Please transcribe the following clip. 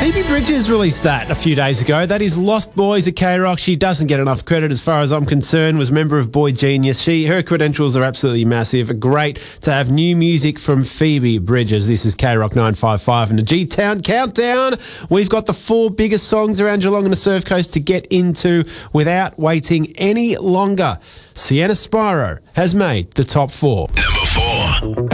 Phoebe Bridgers released that a few days ago. That is Lost Boys at K-Rock. She doesn't get enough credit as far as I'm concerned. Was a member of Boy Genius. Her credentials are absolutely massive. Great to have new music from Phoebe Bridgers. This is K-Rock 955 and the G-Town Countdown. We've got the 4 biggest songs around Geelong and the Surf Coast to get into without waiting any longer. Sienna Spiro has made the top 4. Number 4.